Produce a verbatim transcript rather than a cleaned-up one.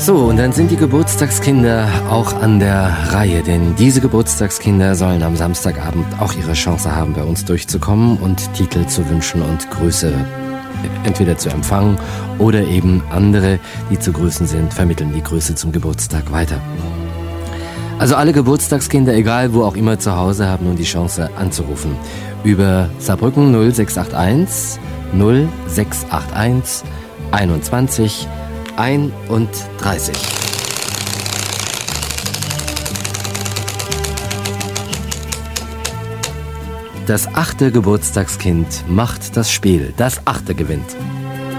So, und dann sind die Geburtstagskinder auch an der Reihe, denn diese Geburtstagskinder sollen am Samstagabend auch ihre Chance haben, bei uns durchzukommen und Titel zu wünschen und Grüße entweder zu empfangen oder eben andere, die zu grüßen sind, vermitteln die Grüße zum Geburtstag weiter. Also alle Geburtstagskinder, egal wo auch immer zu Hause, haben nun die Chance anzurufen. Über Saarbrücken null sechs acht eins null sechs acht eins einundzwanzig einunddreißig. Das achte Geburtstagskind macht das Spiel. Das achte gewinnt.